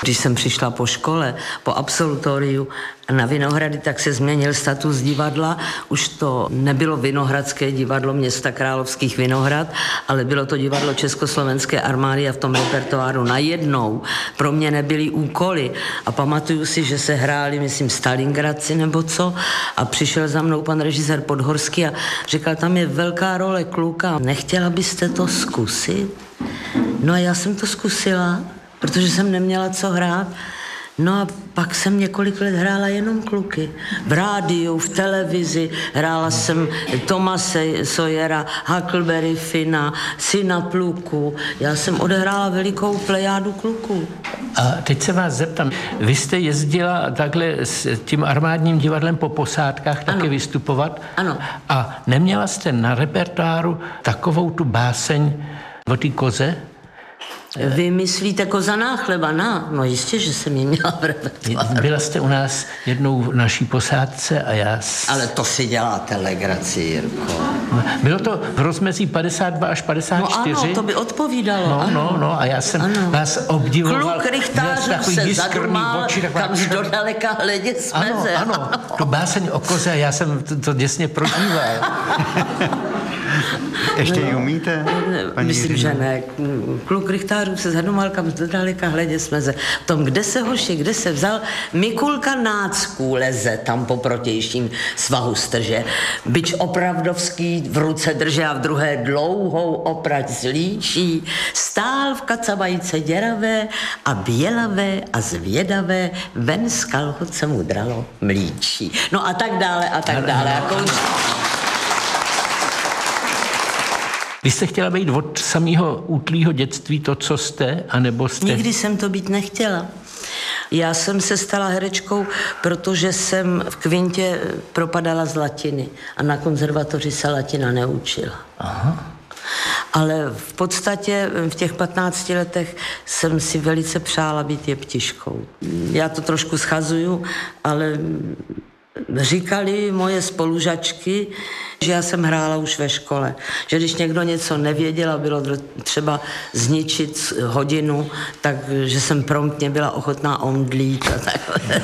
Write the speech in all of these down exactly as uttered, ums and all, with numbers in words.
Když jsem přišla po škole, po absolutoriu na Vinohrady, tak se změnil status divadla. Už to nebylo Vinohradské divadlo města Královských Vinohrad, ale bylo to divadlo Československé armády a v tom repertoáru najednou pro mě nebyly úkoly. A pamatuju si, že se hráli, myslím, Stalingradci nebo co, a přišel za mnou pan režisér Podhorský a říkal, tam je velká role kluka. Nechtěla byste to zkusit? No a já jsem to zkusila, protože jsem neměla co hrát. No a pak jsem několik let hrála jenom kluky. V rádiu, v televizi, hrála jsem Tomase Sawyera, Huckleberry Finna, Syna Pluku. Já jsem odehrála velikou plejádu kluků. A teď se vás zeptám, vy jste jezdila takhle s tím armádním divadlem po posádkách taky ano. vystupovat? Ano. A neměla jste na repertoáru takovou tu báseň o té koze? Vy myslíte koza náchleba, no? No jistě, že jsem ji měla v repertoáru. Byla jste u nás jednou v naší posádce a já... S... Ale to si děláte legraci, Jirko. Bylo to v rozmezí padesát dva až padesát čtyři. No ano, to by odpovídalo. No, ano. no, no, a já jsem ano. vás obdivoval. Kluk rychtářů se zadumal, kam z dodaleka hledě smeze. Ano, ano, tu báseň o koze, já jsem to, to děsně prožíval. Ještě ji umíte? Paní Myslím, Jiřina? že ne. Kluk rychtářů se zadumal, kam z dodaleka hledě smeze. V tom, kde se hoši, kde se vzal, Mikulka Nácků leze tam po protějším svahu strže. Byč opravdovský v ruce drže a v druhé dlouhou oprať zlíčí. Stál v kacabajce děravé a bělavé a zvědavé, ven z kalhot se mu dralo mlíčí. No a tak dále a tak dále. A končí. Vy jste chtěla být od samého útlýho dětství to, co jste, anebo jste... Nikdy jsem to být nechtěla. Já jsem se stala herečkou, protože jsem v kvintě propadala z latiny a na konzervatoři se latina neučila. Aha. Ale v podstatě v těch patnácti letech jsem si velice přála být jeptiškou. Já to trošku schazuju, ale říkali moje spolužačky, že já jsem hrála už ve škole. Že když někdo něco nevěděl a bylo třeba zničit hodinu, takže jsem promptně byla ochotná omdlít a takhle.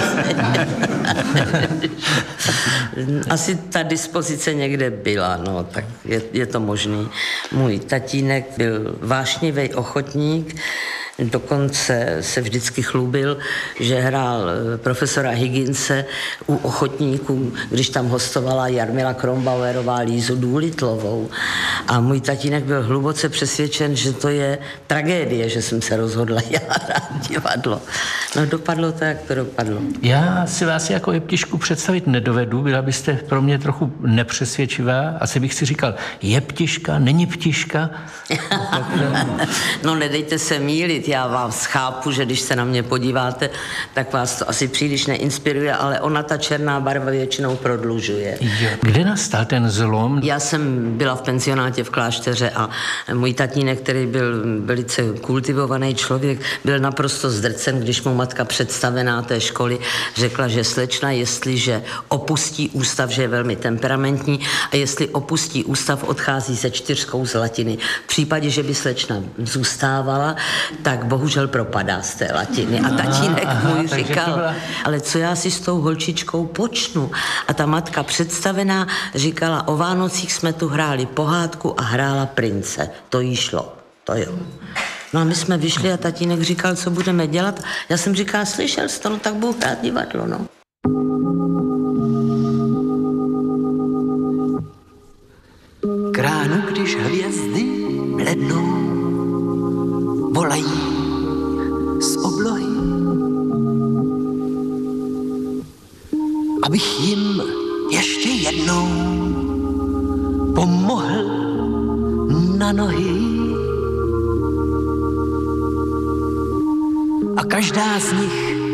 Asi ta dispozice někde byla, no, tak je, je to možný. Můj tatínek byl vášnivý ochotník, dokonce se vždycky chlubil, že hrál profesora Higginse u ochotníků, když tam hostovala Jarmila Krombauerová Lízu Důlitlovou. A můj tatínek byl hluboce přesvědčen, že to je tragédie, že jsem se rozhodla já hrát divadlo. No dopadlo to, jak to dopadlo. Já si vás jako jeptišku představit nedovedu, byla byste pro mě trochu nepřesvědčivá. Asi bych si říkal, jeptiška, není ptiška. No nedejte se mýlit, já vás chápu, že když se na mě podíváte, tak vás to asi příliš neinspiruje, ale ona ta černá barva většinou prodlužuje. Jo. Kde nastal ten zlom? Já jsem byla v pensionátě v klášteře a můj tatínek, který byl velice kultivovaný člověk, byl naprosto zdrcen, když mu matka představená té školy řekla, že slečna, jestliže opustí ústav, že je velmi temperamentní, a jestli opustí ústav, odchází se čtyřkou z latiny. V případě, že by slečna zůstávala, tak bohužel propadá z té latiny. A tatínek aha, můj aha, říkal, byla... ale co já si s tou holčičkou počnu? A ta matka představená říkala, o Vánocích jsme tu hráli pohádku a hrála prince. To jí šlo. To jo. No a my jsme vyšli a tatínek říkal, co budeme dělat. Já jsem říkala, slyšel jsi to, no tak budu hrát divadlo, no. K ránu, když hvězdy blednou, volají z oblohy, abych jim ještě jednou pomohl na nohy. A každá z nich